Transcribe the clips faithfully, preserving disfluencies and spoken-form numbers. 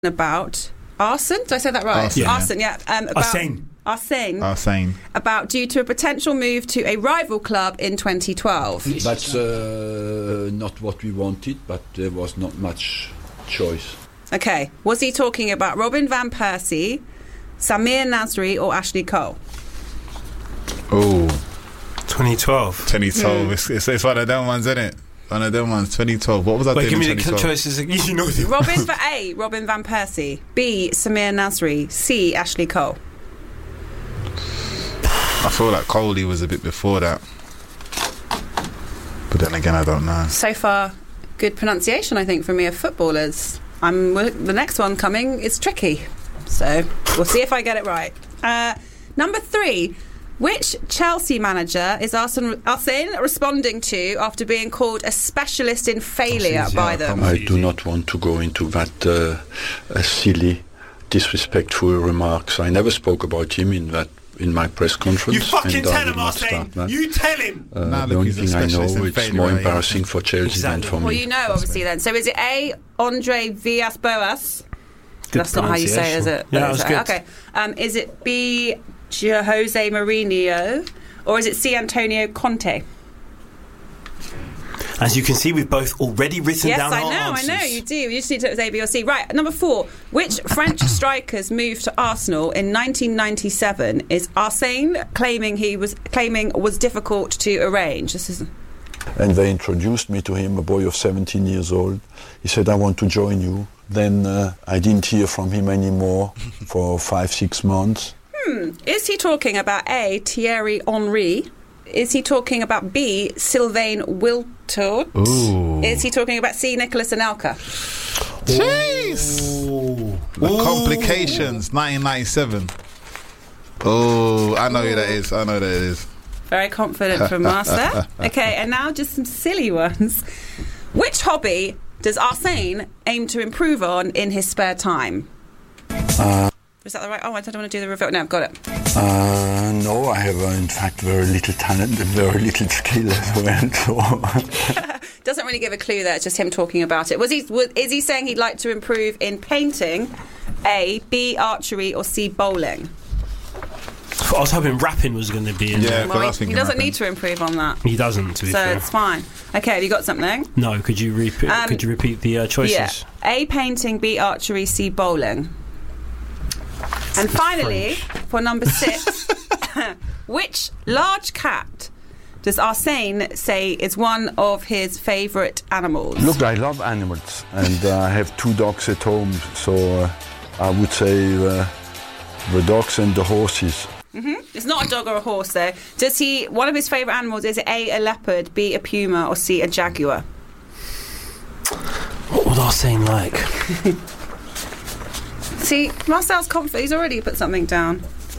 about Arsene. Did I say that right? Arsene, yeah. Arsene, yeah. Um, about Arsene. Arsene. Arsene. About due to a potential move to a rival club in twenty twelve. That's uh, not what we wanted, but there was not much choice. Okay. Was he talking about Robin van Persie, Samir Nasri, or Ashley Cole? Oh, twenty twelve. twenty twelve. Mm. It's, it's, it's one of them ones, isn't it? One of them ones. twenty twelve. What was I Wait, doing give in me the twenty twelve? choices. You know the Robin for A, Robin van Persie. B, Samir Nasri. C, Ashley Cole. I feel like Coley was a bit before that, but then again, I don't know. So far, good pronunciation, I think, from me of footballers. I'm the next one coming is tricky, so we'll see if I get it right. Uh, number three. Which Chelsea manager is Arsene, Arsene responding to after being called a specialist in failure by them? I do not want to go into that uh, uh, silly, disrespectful remarks. I never spoke about him in that in my press conference. You fucking and I tell will him, not Arsene. start that. You tell him. Uh, Nah, the look, only he's a thing I know specialist in it's failure, more right? embarrassing for Chelsea Exactly. than for me. Well, you know, obviously, then. So is it A, Andre Villas-Boas? Good That's not how you say it, is it? Yeah, that was good. Okay. Um, is it B, Jose Mourinho? Or is it C, Antonio Conte? As you can see, we've both already written Yes, down I our know, answers. I know, you do. You just need to it was A, B or C. Right, number four. Which French strikers moved to Arsenal in nineteen ninety-seven? Is Arsene claiming he was claiming was difficult to arrange? This is And they introduced me to him, a boy of seventeen years old. He said, I want to join you. Then uh, I didn't hear from him anymore for five, six months. Hmm. Is he talking about A, Thierry Henry? Is he talking about B, Sylvain Wiltord? Ooh. Is he talking about C, Nicolas Anelka? Jeez. Ooh. The Ooh. complications. nineteen ninety-seven. Oh, I know who that is. I know who that is. Very confident from Master. Okay, and now just some silly ones. Which hobby does Arsene aim to improve on in his spare time? Uh, Is that the right? Oh, I don't want to do the reveal. No, I've got it. uh, no, I have uh, in fact very little talent and very little skill as well. So. Doesn't really give a clue there. It's just him talking about it. Was he? Was, is he saying he'd like to improve in painting? A, B, archery, or C, bowling? I was hoping rapping was going to be in Yeah. there. But I Well, was he, he thinking doesn't rapping. need to improve on that, He doesn't, to be so fair. it's fine. Okay, have you got something? No, could you repeat? Um, could you repeat the uh, choices? Yeah. A, painting, B, archery, C, bowling. And finally, for number six, which large cat does Arsene say is one of his favourite animals? Look, I love animals, and uh, I have two dogs at home, so uh, I would say uh, the dogs and the horses. Mm-hmm. It's not a dog or a horse, though. Does he? One of his favourite animals is it A, a leopard, B, a puma, or C, a jaguar? What would Arsene like? See, Marcel's confident. He's already put something down.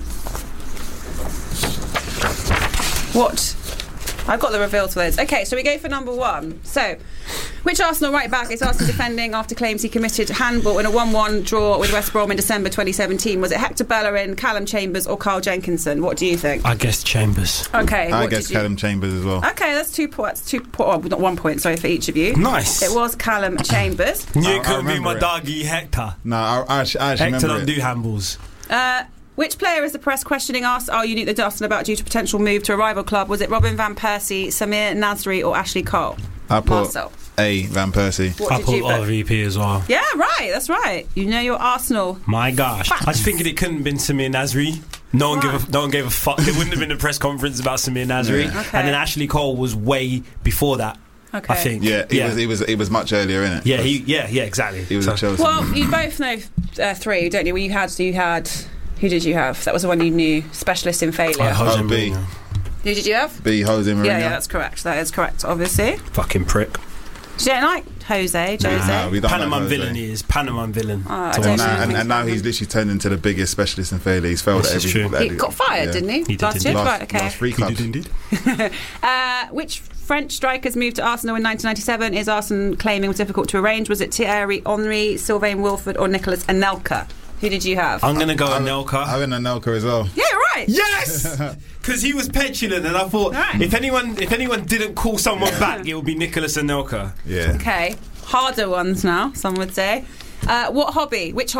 What? I've got the reveals for those. Okay, so we go for number one. So, which Arsenal right back is Arsenal defending after claims he committed handball in a one one draw with West Brom in December twenty seventeen? Was it Hector Bellerin, Callum Chambers, or Carl Jenkinson? What do you think? I guess Chambers. Okay, I what guess did you- Callum Chambers as well. Okay, that's two points. Two po- oh, not one point. Sorry for each of you. Nice. It was Callum Chambers. You I- I couldn't be remember my it. doggy Hector. No, I, I actually, I actually Hector remember don't it. do handballs. Uh, which player is the press questioning us? Are you need the Arsenal about due to potential move to a rival club? Was it Robin van Persie, Samir Nasri, or Ashley Cole? I put Marcel. A, Van Persie. What I did put you put? R V P as well. Yeah, right. That's right. You know your Arsenal. My gosh, I was thinking it couldn't have been Samir Nasri. No one Why? gave a, no one gave a fuck. There wouldn't have been a press conference about Samir Nasri, Yeah. Okay. and then Ashley Cole was way before that. Okay. I think. Yeah, it yeah. was. It was. It was much earlier, innit? yeah, he, yeah, yeah, exactly. He was So- at Chelsea. Well, you both know uh, three, don't you? Well, you had. You had. Who did you have? That was the one you knew. Specialist in failure. I Jose Oh, B. Mourinho. Who did you have? B, Jose Mourinho. Yeah, yeah, that's correct. That is correct. Obviously. Fucking prick. You don't like Jose? Jose. Nah, we don't Panama like Jose. villain he is. Panama villain. Oh, I To don't us. know. Now, and, and now he's literally turned into the biggest specialist in failure. He's failed This at is every. true. at He every- got fired, yeah. didn't he? He did, Last didn't year. he? Last, Right. Okay. last three He clubs. did indeed. Uh, which French strikers moved to Arsenal in nineteen ninety-seven? Is Arsenal claiming was difficult to arrange? Was it Thierry Henry, Sylvain Wilford, or Nicolas Anelka? Who did you have? I'm gonna go I Anelka. I went Anelka as well. Yeah, right. Yes, because he was petulant, and I thought Right. if anyone if anyone didn't call someone back, it would be Nicolas Anelka. Yeah. Okay, harder ones now, some would say. Uh, what hobby? Which